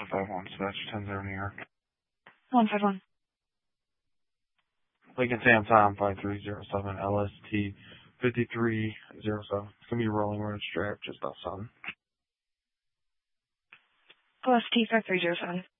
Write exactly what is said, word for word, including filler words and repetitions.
five one, Dispatch ten zero New York. one five one. Lincoln Sam Tom five three zero seven L S T fifty-three zero seven. It's going to be a rolling road strap just outside. L S T five three zero seven.